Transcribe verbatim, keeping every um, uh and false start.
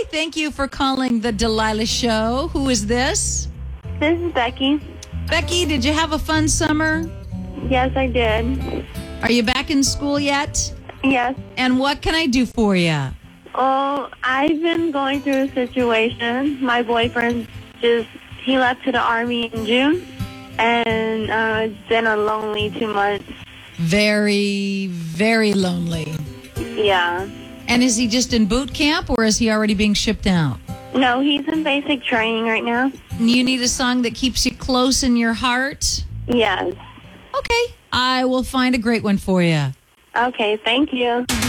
Thank you for calling the Delilah Show. Who is this? This is Becky. Becky, did you have a fun summer? Yes, I did. Are you back in school yet? Yes. And what can I do for you? Oh, I've been going through a situation. My boyfriend just, he left to the Army in June, and uh, it's been a lonely two months. Very, very lonely. Yeah. And is he just in boot camp, or is he already being shipped out? No, he's in basic training right now. You need a song that keeps you close in your heart? Yes. Okay, I will find a great one for you. Okay, thank you.